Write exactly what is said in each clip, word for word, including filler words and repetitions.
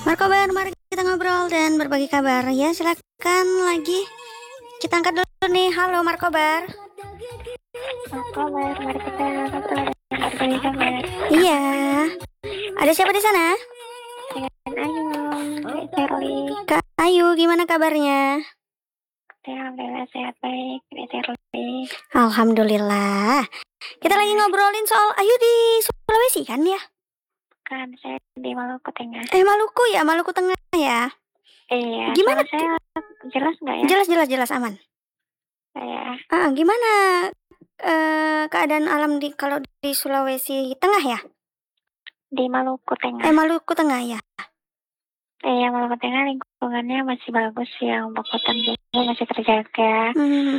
Markobar, mari kita ngobrol dan berbagi kabar. Ya, silakan lagi. Kita angkat dulu nih. Halo Markobar. Markobar, mari kita ngobrol dan berbagi kabar. Iya. Ada siapa di sana? Dengan Ayu, Kak Shirley. Kak Ayu, gimana kabarnya? Alhamdulillah sehat baik, Kak Shirley. Alhamdulillah. Kita lagi ngobrolin soal Ayu di Sulawesi kan ya? Kan saya di Maluku Tengah. Eh Maluku ya, Maluku Tengah ya. Iya. Gimana? Saya jelas nggak ya? Jelas jelas jelas aman. Iya. Ah, gimana uh, keadaan alam di kalau di Sulawesi Tengah ya? Di Maluku Tengah. Eh Maluku Tengah ya. Iya, Maluku Tengah lingkungannya masih bagus ya, untuk hutan juga masih terjaga. Hmm.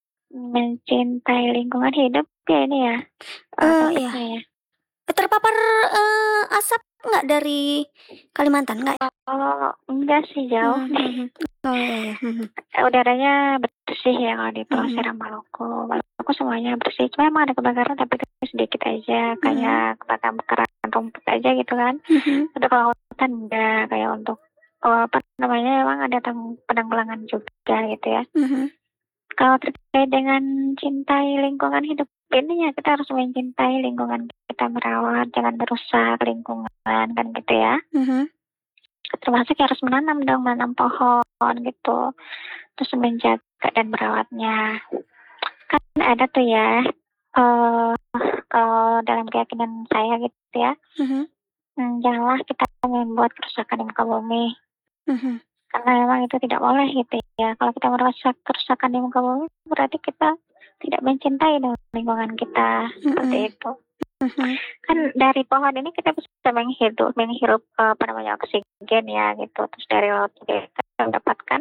Mencintai lingkungan hidup ya ini ya. Uh, iya. ya. Terpapar uh, asap nggak dari Kalimantan nggak? Oh enggak sih, jauh. Hmm. Oh iya. Hmm. Udaranya bersih ya kalau di Pulau Seram Maluku. Maluku semuanya bersih. Cuma emang ada kebakaran tapi sedikit aja, kayak kebakaran rumput aja gitu kan. Hmm. Untuk kalau hutan enggak, kayak untuk oh, apa namanya emang ada penanggulangan juga gitu ya. Hmm. Kalau terkait dengan cintai lingkungan hidup ini ya kita harus mencintai lingkungan kita, merawat, jangan merusak lingkungan kan gitu ya. Hmm. Termasuk harus menanam dong, menanam pohon gitu, terus menjaga dan merawatnya. Kan ada tuh ya, uh, kalau dalam keyakinan saya gitu ya, Hmm. hmm, janganlah kita membuat kerusakan di muka bumi. Hmm. Karena memang itu tidak boleh gitu ya. Kalau kita merusak kerusakan di muka bumi, berarti kita tidak mencintai lingkungan kita. Hmm. Seperti itu. Hmm. Kan dari pohon ini kita bisa menghirup, menghirup apa namanya oksigen ya gitu. Terus dari laut juga kita mendapatkan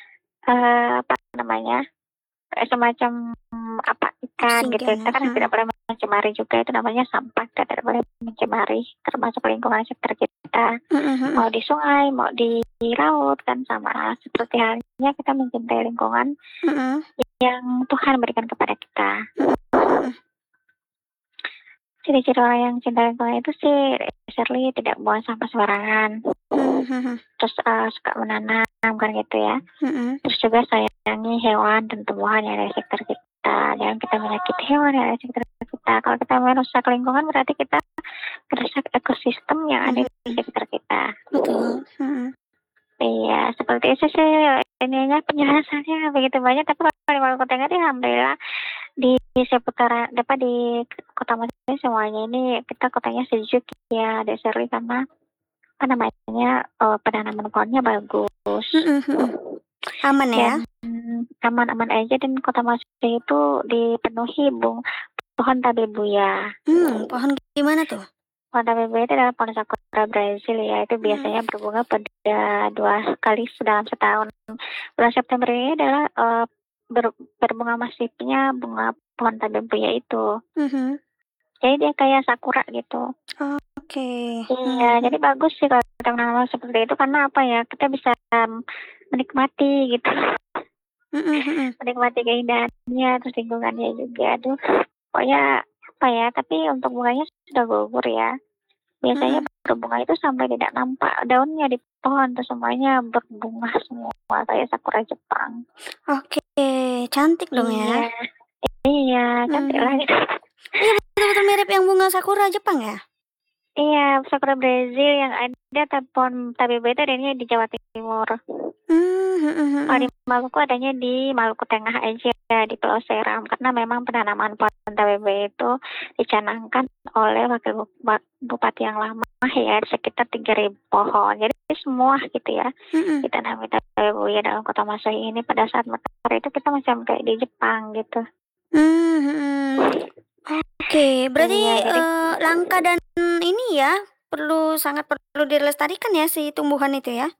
uh, apa namanya semacam apa ikan oksigen, gitu. Kita kan hmm. tidak boleh mencemari juga, itu namanya sampah. Kita tidak boleh mencemari termasuk lingkungan sekitar kita. Hmm. Mau di sungai, mau di laut kan sama seperti halnya kita mencintai lingkungan hmm. yang Tuhan berikan kepada kita. Hmm. Ciri-ciri orang yang cinta lingkungan itu sih, Shirley, tidak buang sampah sembarangan. Mm-hmm. Terus uh, suka menanam kan gitu ya. Mm-hmm. Terus juga sayangi hewan dan tumbuhan yang ada di sekitar kita. Jangan kita menyakiti hewan yang ada di sekitar kita. Kalau kita merusak lingkungan berarti kita merusak ekosistem yang ada mm-hmm. di sekitar kita. Betul. Mm-hmm. Iya, seperti itu sih ininya penjelasannya begitu banyak. Tapi kalau di Maluku Tengah ini alhamdulillah di seputaran dapat di kota Makassar semuanya ini kita kotanya sejuk ya, Shirley, karena apa namanya uh, penanaman pohonnya bagus. Mm-hmm. Aman ya? Aman-aman aja, dan kota Makassar itu dipenuhi bung pohon tabebuya. Hmm, pohon gimana tuh? Pohon tabebuya itu adalah pohon sakura Brazil ya, itu biasanya hmm. berbunga pada dua kali dalam setahun. Bulan September ini adalah uh, ber, berbunga masifnya bunga pohon tabebuya itu. Mm-hmm. Jadi dia kayak sakura gitu. Oh, oke. Okay. Iya, hmm. jadi bagus sih kalau kita menanam seperti itu, karena apa ya, kita bisa um, menikmati gitu. Mm-hmm. Menikmati keindahannya, terus lingkungannya juga. Aduh, pokoknya apa ya, tapi untuk bunganya sudah gugur ya. Biasanya mm-hmm. berbunga itu sampai tidak nampak daunnya di pohon, tuh semuanya berbunga semua kayak sakura Jepang. Oke, okay. Cantik dong iya. ya. Iya, cantik hmm. lah gitu. Iya, betul-betul mirip yang bunga sakura Jepang ya? Iya, sakura Brazil yang ada pohon tabebuya itu adanya di Jawa Timur. Hmm. Kalau di Maluku adanya di Maluku Tengah aja, di Pulau Seram, karena memang penanaman pohon tabebuya itu dicanangkan oleh wakil bupati yang lama ya, sekitar tiga ribu pohon. Jadi semua gitu ya, hmm. ditanami tabebuya dalam kota Makassar ini. Pada saat Makassar itu kita macam kayak di Jepang gitu. Hmm. Oke, okay. Berarti iya, jadi, uh, langka dan ini ya perlu sangat perlu dilestarikan ya si tumbuhan itu ya.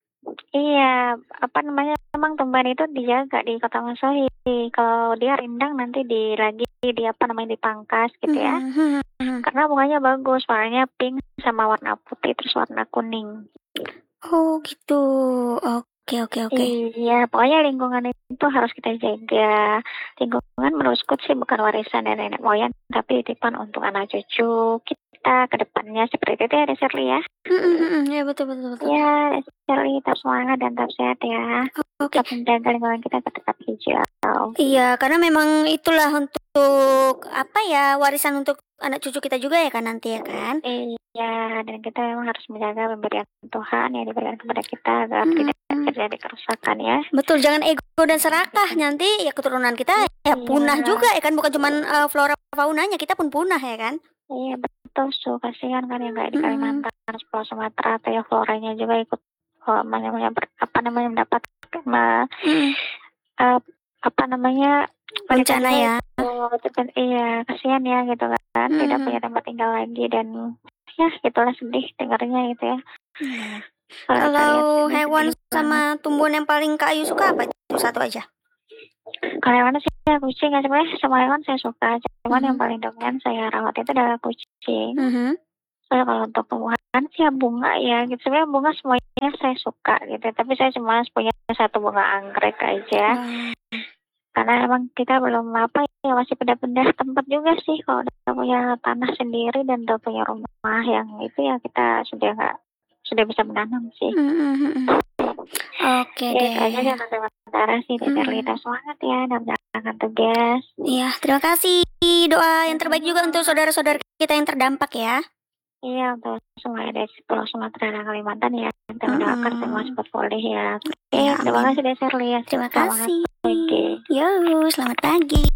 Iya, apa namanya, memang tumbuhan itu dijaga di kota Makassar. Kalau dia rindang nanti di lagi di apa namanya dipangkas gitu ya. Mm-hmm. Karena bunganya bagus, warnanya pink sama warna putih terus warna kuning. Oh gitu. Oke oke oke. Iya, pokoknya lingkungan itu harus kita jaga. Lingkungan menurutku sih bukan warisan dari nenek moyang, tapi titipan untuk anak cucu kita kita ke depannya seperti itu ya, Dek Sherly ya. Mhm mhm, ya betul betul betul. Ya, Dek Sherly tetap semangat dan tetap sehat ya. Oke. Tetap menjaga lingkungan kita tetap hijau. Iya, karena memang itulah untuk apa ya, warisan untuk anak cucu kita juga ya kan nanti ya kan? Iya, dan kita memang harus menjaga pemberian Tuhan yang diberikan kepada kita agar Mhm. tidak terjadi kerusakan ya. Betul, jangan ego dan serakah, nanti ya keturunan kita ya punah Iya. juga ya kan, bukan cuman uh, flora faunanya, kita pun punah ya kan? Iya betul, so kasihan kan yang kayak di Mhm. Kalimantan, Pulau Sumatera atau ya floranya juga ikut oh, namanya ber- apa namanya mendapatkan ma- Mhm. eh, apa namanya Bencana ya. Oh, itu kan iya kasihan ya gitu kan, tidak Mhm. punya tempat tinggal lagi dan ya gitulah sedih dengarnya gitu ya. Iya. Kalau kita Kalau lihat ini hewan sedih sama banget. tumbuhan yang paling Kak Ayu suka apa? Itu satu aja. Kalau hewan sih ya kucing ya, sebenarnya semua hewan saya suka, cuman Mhm. yang paling dominan saya rawat itu adalah kucing. Mhm. Soalnya kalau untuk tumbuhan sih ya bunga ya gitu, sebenarnya bunga semuanya saya suka gitu, tapi saya cuma punya satu bunga anggrek aja. Wah. Karena emang kita belum apa ya, masih pindah-pindah tempat juga sih, kalau udah punya tanah sendiri dan udah punya rumah yang itu ya kita sudah nggak sudah bisa menanam sih. Mhm, mhm. Oke Ya deh. itu aja untuk sementara sih, Dek Sherly. Mhm. Tetap semangat ya dalam menjalankan tugas. Iya, terima kasih. Doa yang terbaik juga untuk saudara-saudara kita yang terdampak ya. Iya, untuk semua dari Pulau Sumatera dan Kalimantan ya, kita Mhm. mendoakan semua cepat pulih ya. Oke, Iya, terima amin. kasih Dek Sherly ya. Terima Selamat kasih. pagi. Yo, selamat pagi.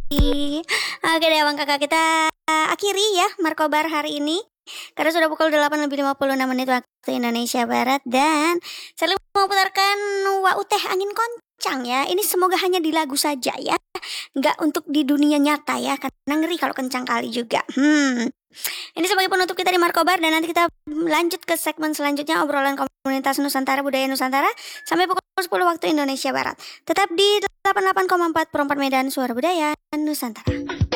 Oke deh Abang Kakak, kita akhiri ya Markobar hari ini. Karena sudah pukul delapan lebih lima puluh enam menit waktu Indonesia Barat. Dan saya mau putarkan Wau Teh Angin Koncang ya. Ini semoga hanya di lagu saja ya, nggak untuk di dunia nyata ya, karena ngeri kalau kencang kali juga. Hmm. Ini sebagai penutup kita di Markobar, dan nanti kita lanjut ke segmen selanjutnya, obrolan komunitas Nusantara, budaya Nusantara, sampai pukul sepuluh waktu Indonesia Barat. Tetap di delapan puluh delapan koma empat Perempat Medan, Suara Budaya Nusantara.